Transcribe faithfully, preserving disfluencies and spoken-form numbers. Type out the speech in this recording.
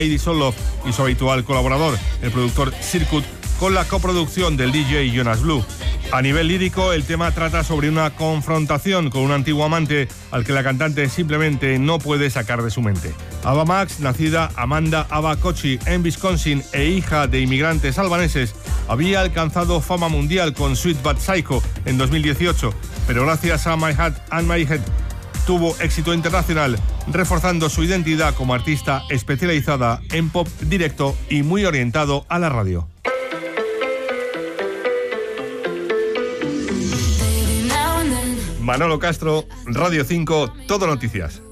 Lady Soul Love y su habitual colaborador, el productor Circuit, con la coproducción del D J Jonas Blue. A nivel lírico, el tema trata sobre una confrontación con un antiguo amante al que la cantante simplemente no puede sacar de su mente. Ava Max, nacida Amanda Ava Kochi en Wisconsin e hija de inmigrantes albaneses, había alcanzado fama mundial con Sweet But Psycho en dos mil dieciocho, pero gracias a My Hat and My Head tuvo éxito internacional, reforzando su identidad como artista especializada en pop directo y muy orientado a la radio. Manolo Castro, Radio cinco, Todo Noticias.